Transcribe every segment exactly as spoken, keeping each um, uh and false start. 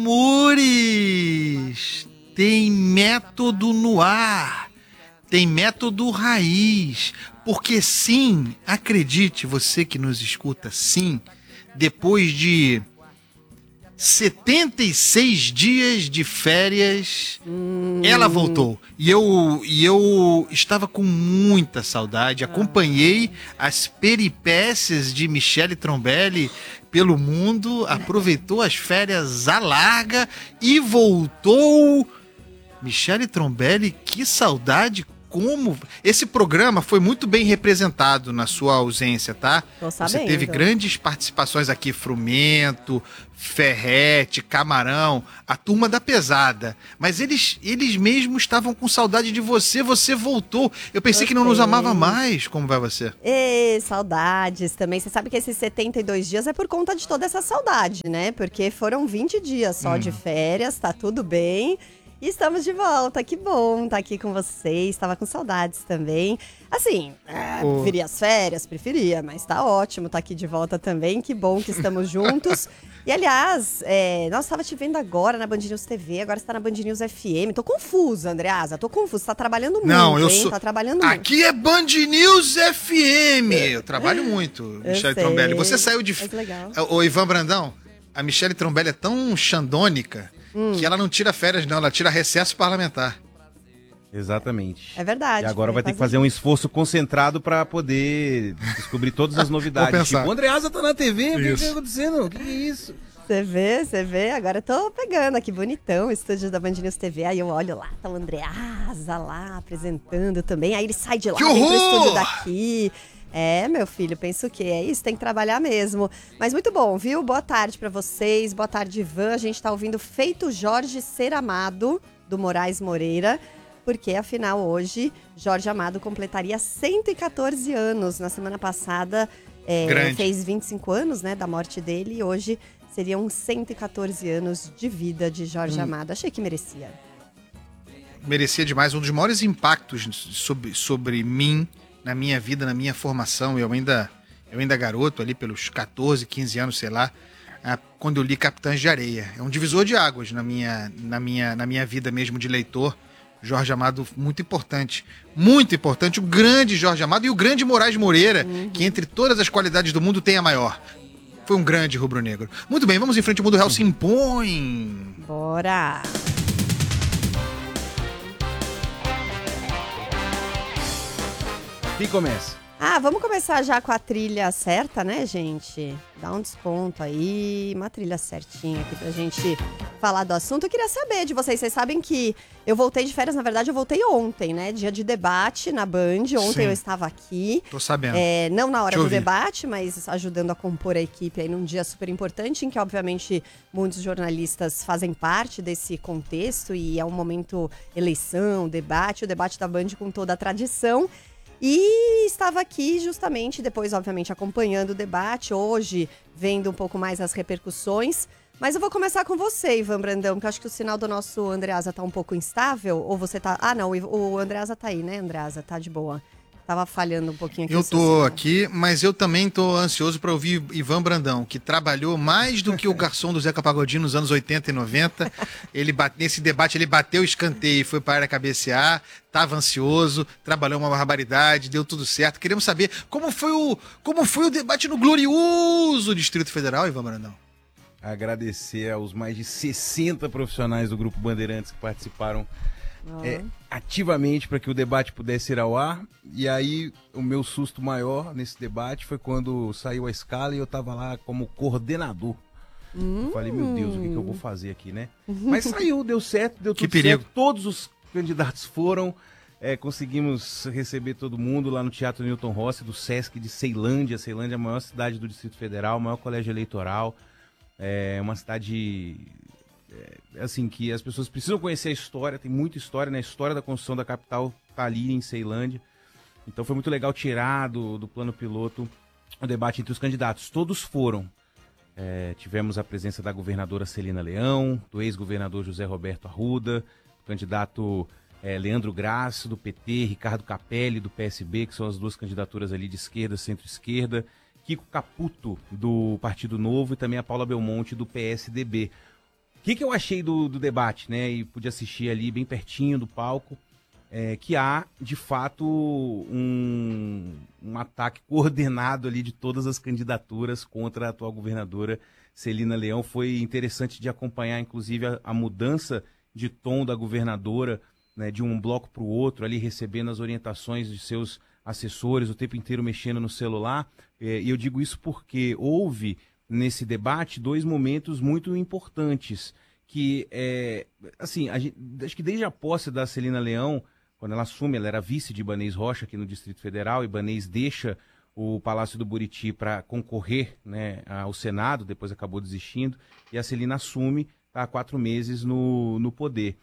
Amores, tem método no ar, tem método raiz, porque sim, acredite você que nos escuta, sim, depois de setenta e seis dias de férias, hum. ela voltou. E eu, e eu estava com muita saudade, acompanhei as peripécias de Michele Trombelli pelo mundo, aproveitou as férias à larga e voltou. Michele Trombelli, que saudade, como... Esse programa foi muito bem representado na sua ausência, tá? Tô sabendo. Você teve grandes participações aqui, Frumento, Ferrete, Camarão, a turma da pesada. Mas eles, eles mesmos estavam com saudade de você, você voltou. Eu pensei Eu que não sei. nos amava mais. Como vai você? Ê, saudades também. Você sabe que esses setenta e dois dias é por conta de toda essa saudade, né? Porque foram vinte dias só hum. de férias, tá tudo bem. E estamos de volta, que bom estar aqui com vocês, estava com saudades também. Assim, é, oh. preferia as férias, preferia, mas tá ótimo estar aqui de volta também, que bom que estamos juntos. E aliás, é, nós estava te vendo agora na Band News T V, agora você tá na Band News F M. Tô confusa, Andreasa, tô confusa, você tá trabalhando muito, Não, eu hein? sou... Tá trabalhando Aqui muito. é Band News F M, eu trabalho muito, Michele Trombelli. Você saiu de... Mas legal. Ô, Ivan Brandão, a Michele Trombelli é tão xandônica... Hum. que ela não tira férias, não. Ela tira recesso parlamentar. Exatamente. É verdade. E agora vai ter que fazer um esforço concentrado para poder descobrir todas as novidades. Tipo, o Andreasa tá na T V, o que que tá acontecendo? O que é isso? Você vê, você vê. Agora eu tô pegando aqui, bonitão, o estúdio da Band News T V. Aí eu olho lá, tá o Andreasa lá apresentando também. Aí ele sai de lá, que vem horror! pro estúdio daqui. É, meu filho, penso o quê? É isso, tem que trabalhar mesmo. Mas muito bom, viu? Boa tarde pra vocês, boa tarde, Ivan. A gente tá ouvindo Feito Jorge Ser Amado, do Moraes Moreira, porque afinal hoje, Jorge Amado completaria cento e quatorze anos. Na semana passada, é, fez vinte e cinco anos, né, da morte dele, e hoje seriam cento e quatorze anos de vida de Jorge hum. Amado. Achei que merecia. Merecia demais. Um dos maiores impactos sobre, sobre mim, na minha vida, na minha formação, eu ainda, eu ainda garoto, ali pelos catorze, quinze anos, sei lá, quando eu li Capitães de Areia. É um divisor de águas na minha, na minha, na minha vida mesmo de leitor. Jorge Amado, muito importante. Muito importante. O grande Jorge Amado e o grande Moraes Moreira, uhum. que entre todas as qualidades do mundo tem a maior. Foi um grande rubro-negro. Muito bem, vamos em frente, o Mundo Real se impõe. Bora! Quem começa? Ah, vamos começar já com a trilha certa, né, gente? Dá um desconto aí, uma trilha certinha aqui pra gente falar do assunto. Eu queria saber de vocês, vocês sabem que eu voltei de férias, na verdade eu voltei ontem, né? Dia de debate na Band, ontem Sim. eu estava aqui. Tô sabendo. É, não na hora do debate, mas ajudando a compor a equipe aí num dia super importante, em que obviamente muitos jornalistas fazem parte desse contexto e é um momento eleição, debate, o debate da Band com toda a tradição. E estava aqui justamente, depois obviamente acompanhando o debate, hoje vendo um pouco mais as repercussões. Mas eu vou começar com você, Ivan Brandão, porque eu acho que o sinal do nosso Andreasa tá um pouco instável, ou você tá... Ah, não, o Andreasa tá aí, né, Andreasa? Tá de boa. Tava falhando um pouquinho aqui. Eu tô aqui, mas eu também tô ansioso para ouvir Ivan Brandão, que trabalhou mais do que o garçom do Zeca Pagodinho nos anos oitenta e noventa. Ele bate, nesse debate ele bateu o escanteio e foi para a área cabecear, tava ansioso, trabalhou uma barbaridade, deu tudo certo. Queremos saber como foi o, como foi o debate no glorioso Distrito Federal, Ivan Brandão. Agradecer aos mais de sessenta profissionais do Grupo Bandeirantes que participaram Ah. É, ativamente para que o debate pudesse ir ao ar. E aí o meu susto maior nesse debate foi quando saiu a escala e eu tava lá como coordenador. Hum. Eu falei, meu Deus, o que, que eu vou fazer aqui, né? Mas saiu, deu certo, deu tudo que perigo. certo. Todos os candidatos foram, é, conseguimos receber todo mundo lá no Teatro Newton Rossi, do Sesc de Ceilândia. Ceilândia é a maior cidade do Distrito Federal, o maior colégio eleitoral. É uma cidade... É, assim, que as pessoas precisam conhecer a história, tem muita história, né? A história da construção da capital tá ali em Ceilândia. Então foi muito legal tirar do, do plano piloto o debate entre os candidatos. Todos foram. É, tivemos a presença da governadora Celina Leão, do ex-governador José Roberto Arruda, do candidato é, Leandro Graça, do P T, Ricardo Capelli, do P S B, que são as duas candidaturas ali de esquerda, centro-esquerda, Kiko Caputo, do Partido Novo, e também a Paula Belmonte, do P S D B. O que, que eu achei do, do debate, né? E pude assistir ali bem pertinho do palco, é, que há, de fato, um, um ataque coordenado ali de todas as candidaturas contra a atual governadora Celina Leão. Foi interessante de acompanhar, inclusive, a, a mudança de tom da governadora, né, de um bloco para o outro, ali recebendo as orientações de seus assessores, o tempo inteiro mexendo no celular. É, e eu digo isso porque houve nesse debate dois momentos muito importantes, que, é, assim, a gente, acho que desde a posse da Celina Leão, quando ela assume, ela era vice de Ibanez Rocha aqui no Distrito Federal, Ibanez deixa o Palácio do Buriti para concorrer, né, ao Senado, depois acabou desistindo, e a Celina assume, tá, há quatro meses no, no poder.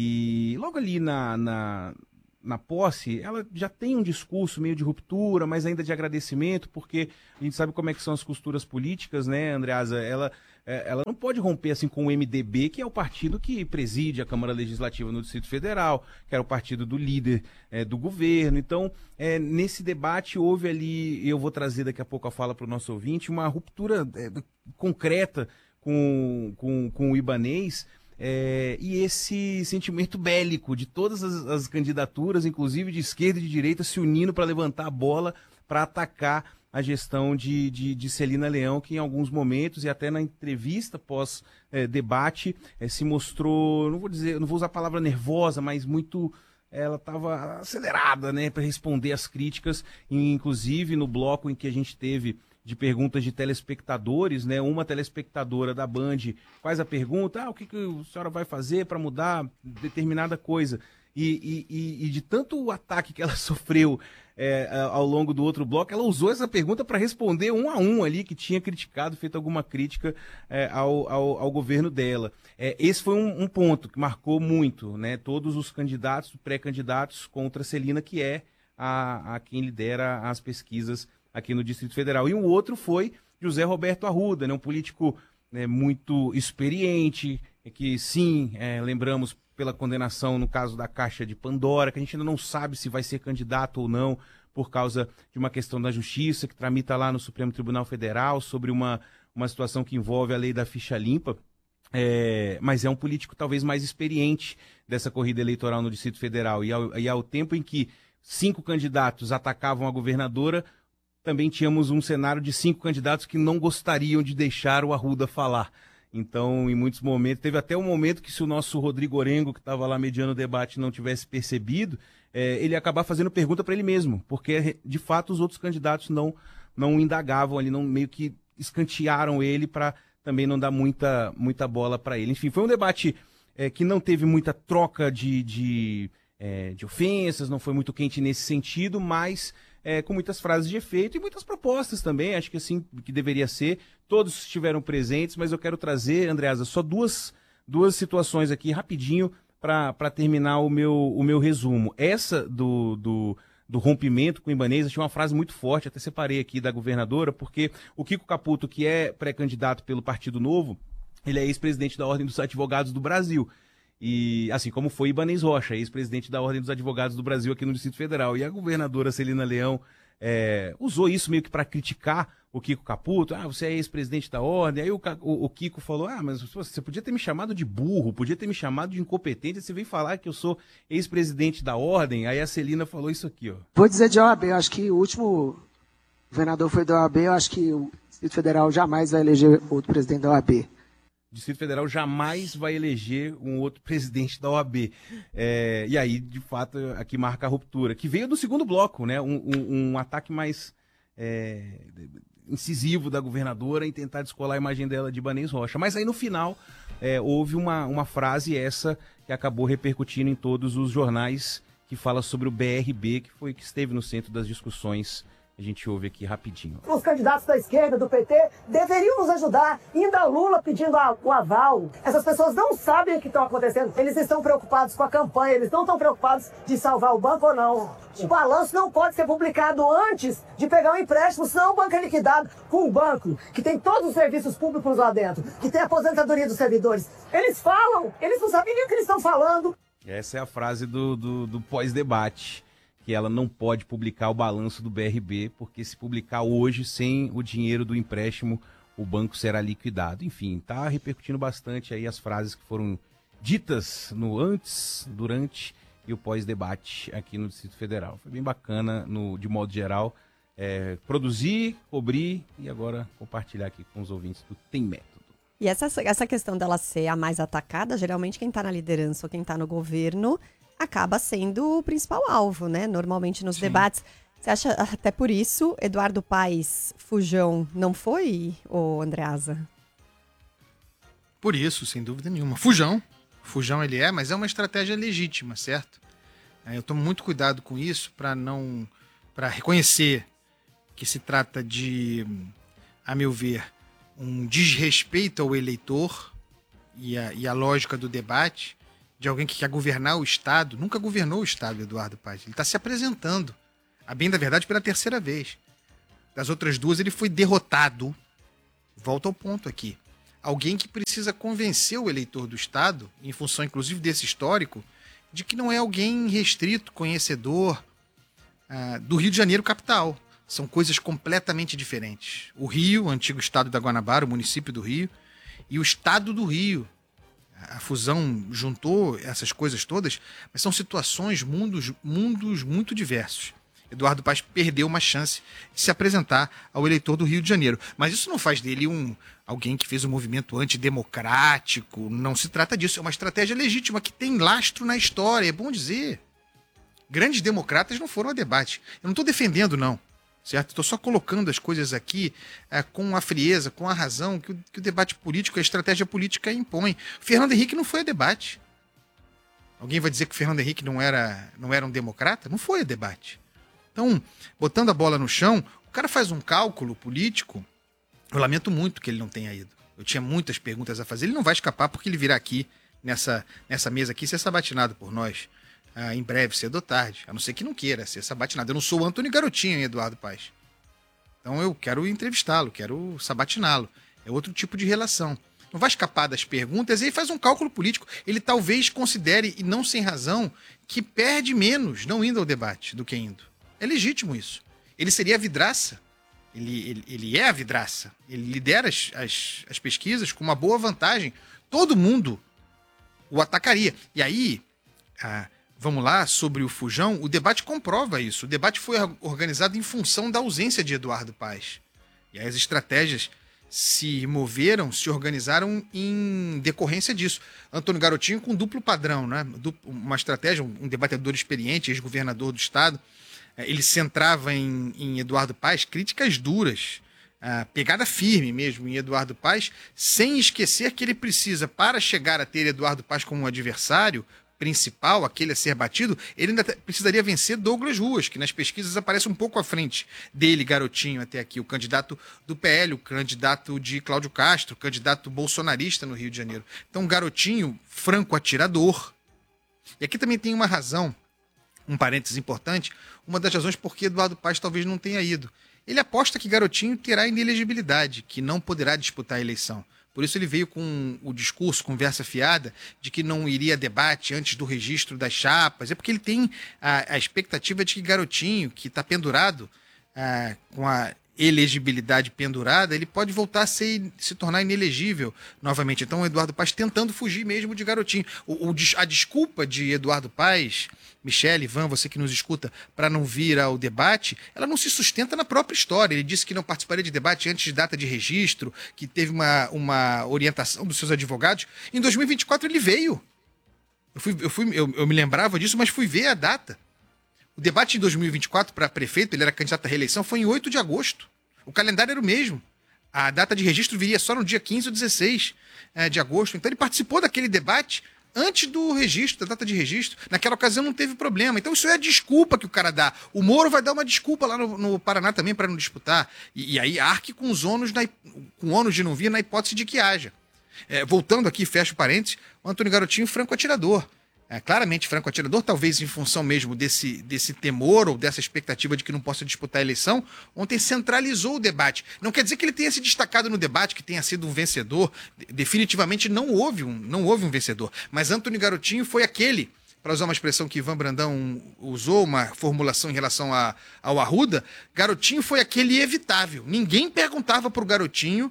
E logo ali na... na na posse, ela já tem um discurso meio de ruptura, mas ainda de agradecimento, porque a gente sabe como é que são as costuras políticas, né, Andreasa? Ela, ela não pode romper assim com o M D B, que é o partido que preside a Câmara Legislativa no Distrito Federal, que era o partido do líder é, do governo. Então, é, nesse debate houve ali, e eu vou trazer daqui a pouco a fala para o nosso ouvinte, uma ruptura é, concreta com, com, com o Ibanez. É, e esse sentimento bélico de todas as, as candidaturas, inclusive de esquerda e de direita, se unindo para levantar a bola, para atacar a gestão de, de, de Celina Leão, que em alguns momentos, e até na entrevista pós-debate, é, é, se mostrou, não vou dizer, não vou usar a palavra nervosa, mas muito... ela estava acelerada, né, para responder às críticas, e, inclusive no bloco em que a gente teve de perguntas de telespectadores, né? Uma telespectadora da Band faz a pergunta, ah, o que, que a senhora vai fazer para mudar determinada coisa? E, e, e de tanto ataque que ela sofreu é, ao longo do outro bloco, ela usou essa pergunta para responder um a um ali, que tinha criticado, feito alguma crítica é, ao, ao, ao governo dela. É, esse foi um, um ponto que marcou muito, né? Todos os candidatos, pré-candidatos contra a Celina, que é a, a quem lidera as pesquisas aqui no Distrito Federal. E o outro foi José Roberto Arruda, né, um político, né, muito experiente, que sim, é, lembramos pela condenação no caso da Caixa de Pandora, que a gente ainda não sabe se vai ser candidato ou não, por causa de uma questão da justiça, que tramita lá no Supremo Tribunal Federal, sobre uma, uma situação que envolve a lei da ficha limpa. É, mas é um político talvez mais experiente dessa corrida eleitoral no Distrito Federal. E ao, e ao tempo em que cinco candidatos atacavam a governadora, também tínhamos um cenário de cinco candidatos que não gostariam de deixar o Arruda falar. Então, em muitos momentos, teve até um momento que se o nosso Rodrigo Orengo, que estava lá mediando o debate, não tivesse percebido, é, ele ia acabar fazendo pergunta para ele mesmo, porque, de fato, os outros candidatos não, não indagavam ali, não meio que escantearam ele para também não dar muita, muita bola para ele. Enfim, foi um debate é, que não teve muita troca de, de, é, de ofensas, não foi muito quente nesse sentido, mas... É, com muitas frases de efeito e muitas propostas também, acho que assim que deveria ser. Todos estiveram presentes, mas eu quero trazer, Andreasa, só duas, duas situações aqui, rapidinho, para terminar o meu, o meu resumo. Essa do, do, do rompimento com o Ibanez, achei uma frase muito forte, até separei aqui da governadora, porque o Kiko Caputo, que é pré-candidato pelo Partido Novo, ele é ex-presidente da Ordem dos Advogados do Brasil. E assim como foi Ibanez Rocha, ex-presidente da Ordem dos Advogados do Brasil aqui no Distrito Federal. E a governadora Celina Leão é, usou isso meio que para criticar o Kiko Caputo. Ah, você é ex-presidente da Ordem. Aí o, o, o Kiko falou, ah, mas você podia ter me chamado de burro, podia ter me chamado de incompetente, você veio falar que eu sou ex-presidente da Ordem. Aí a Celina falou isso aqui, ó. Vou dizer de O A B, eu acho que o último governador foi da O A B, eu acho que o Distrito Federal jamais vai eleger outro presidente da O A B. O Distrito Federal jamais vai eleger um outro presidente da O A B. É, e aí, de fato, aqui marca a ruptura, que veio do segundo bloco, né? Um, um, um ataque mais é, incisivo da governadora em tentar descolar a imagem dela de Ibanez Rocha. Mas aí, no final, é, houve uma, uma frase essa que acabou repercutindo em todos os jornais, que fala sobre o B R B, que foi que esteve no centro das discussões. A gente ouve aqui rapidinho. Os candidatos da esquerda, do P T, deveriam nos ajudar. Ainda Lula pedindo a, o aval. Essas pessoas não sabem o que está acontecendo. Eles estão preocupados com a campanha. Eles não estão preocupados de salvar o banco ou não. O balanço não pode ser publicado antes de pegar um empréstimo, senão o banco é liquidado. Com um banco que tem todos os serviços públicos lá dentro, que tem a aposentadoria dos servidores. Eles falam, eles não sabem nem o que eles estão falando. Essa é a frase do, do, do pós-debate, que ela não pode publicar o balanço do B R B, porque se publicar hoje, sem o dinheiro do empréstimo, o banco será liquidado. Enfim, está repercutindo bastante aí as frases que foram ditas no antes, durante e o pós-debate aqui no Distrito Federal. Foi bem bacana, no, de modo geral, é, produzir, cobrir e agora compartilhar aqui com os ouvintes do Tem Método. E essa, essa questão dela ser a mais atacada, geralmente quem está na liderança ou quem está no governo acaba sendo o principal alvo, né? Normalmente nos Sim. debates. Você acha, até por isso, Eduardo Paes Fujão não foi, ô Andreasa? Por isso, sem dúvida nenhuma. Fujão. Fujão ele é, mas é uma estratégia legítima, certo? É, eu tomo muito cuidado com isso para não, para reconhecer que se trata de, a meu ver, um desrespeito ao eleitor e a, e a lógica do debate de alguém que quer governar o Estado. Nunca governou o Estado, Eduardo Paes. Ele está se apresentando, a bem da verdade, pela terceira vez. Das outras duas ele foi derrotado. Volto ao ponto aqui. Alguém que precisa convencer o eleitor do Estado, em função inclusive desse histórico, de que não é alguém restrito, conhecedor uh, do Rio de Janeiro capital. São coisas completamente diferentes. O Rio, o antigo estado da Guanabara, o município do Rio, e o estado do Rio. A fusão juntou essas coisas todas, mas são situações, mundos, mundos muito diversos. Eduardo Paes perdeu uma chance de se apresentar ao eleitor do Rio de Janeiro. Mas isso não faz dele um, alguém que fez um movimento antidemocrático. Não se trata disso. É uma estratégia legítima que tem lastro na história. É bom dizer. Grandes democratas não foram a debate. Eu não estou defendendo, não. Certo? Estou só colocando as coisas aqui é, com a frieza, com a razão que o, que o debate político, a estratégia política impõe. Fernando Henrique não foi a debate. Alguém vai dizer que o Fernando Henrique não era, não era um democrata? Não foi a debate. Então, botando a bola no chão, o cara faz um cálculo político. Eu lamento muito que ele não tenha ido. Eu tinha muitas perguntas a fazer. Ele não vai escapar porque ele virá aqui, nessa, nessa mesa aqui, ser sabatinado por nós. Ah, em breve, cedo ou tarde. A não ser que não queira ser sabatinado. Eu não sou o Antônio Garotinho, hein, Eduardo Paes. Então eu quero entrevistá-lo, quero sabatiná-lo. É outro tipo de relação. Não vai escapar das perguntas e aí faz um cálculo político. Ele talvez considere, e não sem razão, que perde menos não indo ao debate do que indo. É legítimo isso. Ele seria a vidraça. Ele, ele, ele é a vidraça. Ele lidera as, as, as pesquisas com uma boa vantagem. Todo mundo o atacaria. E aí, ah, vamos lá, sobre o Fujão, o debate comprova isso. O debate foi organizado em função da ausência de Eduardo Paes. E aí as estratégias se moveram, se organizaram em decorrência disso. Antônio Garotinho com duplo padrão, né? Uma estratégia, um debatedor experiente, ex-governador do Estado. Ele centrava em, em Eduardo Paes críticas duras, uh, pegada firme mesmo em Eduardo Paes, sem esquecer que ele precisa, para chegar a ter Eduardo Paes como um adversário principal, aquele a ser batido, ele ainda precisaria vencer Douglas Ruas, que nas pesquisas aparece um pouco à frente dele, Garotinho, até aqui, o candidato do P L, o candidato de Cláudio Castro, o candidato bolsonarista no Rio de Janeiro. Então, Garotinho, franco atirador. E aqui também tem uma razão, um parênteses importante, uma das razões por que Eduardo Paes talvez não tenha ido. Ele aposta que Garotinho terá inelegibilidade, que não poderá disputar a eleição. Por isso ele veio com o discurso, conversa fiada, de que não iria a debate antes do registro das chapas. É porque ele tem a, a expectativa de que Garotinho, que está pendurado, a, com a elegibilidade pendurada, ele pode voltar a ser, se tornar inelegível novamente. Então o Eduardo Paes tentando fugir mesmo de Garotinho. O, o, a desculpa de Eduardo Paes, Michele, Ivan, você que nos escuta, para não vir ao debate, ela não se sustenta na própria história. Ele disse que não participaria de debate antes de data de registro, que teve uma, uma orientação dos seus advogados. Em dois mil e vinte e quatro ele veio. Eu, fui, eu, fui, eu, eu me lembrava disso, mas fui ver a data. O debate de dois mil e vinte e quatro para prefeito, ele era candidato à reeleição, foi em oito de agosto. O calendário era o mesmo. A data de registro viria só no dia quinze ou dezesseis é, de agosto. Então ele participou daquele debate antes do registro, da data de registro. Naquela ocasião não teve problema. Então isso é a desculpa que o cara dá. O Moro vai dar uma desculpa lá no, no Paraná também para não disputar. E, e aí arque com os ônus, na, com ônus de não vir na hipótese de que haja. É, voltando aqui, fecho parênteses, o Antônio Garotinho, franco atirador. É, claramente franco atirador, talvez em função mesmo desse, desse temor ou dessa expectativa de que não possa disputar a eleição, ontem centralizou o debate. Não quer dizer que ele tenha se destacado no debate, que tenha sido um vencedor. Definitivamente não houve um, não houve um vencedor. Mas Antônio Garotinho foi aquele, para usar uma expressão que Ivan Brandão usou, uma formulação em relação a, ao Arruda, Garotinho foi aquele evitável. Ninguém perguntava para o Garotinho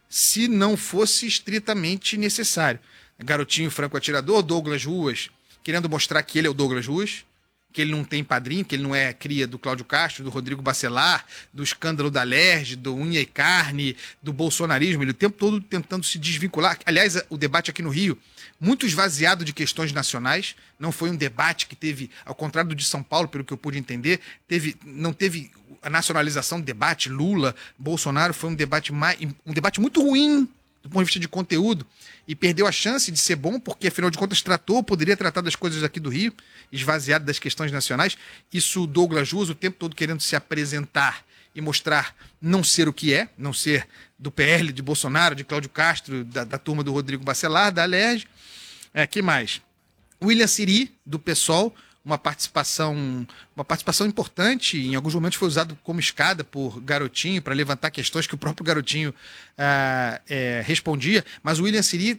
se não fosse estritamente necessário. Garotinho franco atirador, Douglas Ruas, querendo mostrar que ele é o Douglas Ruas, que ele não tem padrinho, que ele não é cria do Cláudio Castro, do Rodrigo Bacelar, do escândalo da Alerj, do Unha e Carne, do bolsonarismo, ele o tempo todo tentando se desvincular. Aliás, o debate aqui no Rio, muito esvaziado de questões nacionais, não foi um debate que teve, ao contrário do de São Paulo, pelo que eu pude entender, teve, não teve a nacionalização do debate, Lula, Bolsonaro, foi um debate, mais, um debate muito ruim do ponto de vista de conteúdo, e perdeu a chance de ser bom, porque afinal de contas tratou, poderia tratar das coisas aqui do Rio, esvaziado das questões nacionais. Isso Douglas Ruas o tempo todo querendo se apresentar e mostrar não ser o que é, não ser do P L, de Bolsonaro, de Cláudio Castro, da, da turma do Rodrigo Bacelar, da Alerj. É, que mais? William Siri, do PSOL, uma participação, uma participação importante, em alguns momentos foi usado como escada por Garotinho para levantar questões que o próprio Garotinho ah, é, respondia, mas o William Siri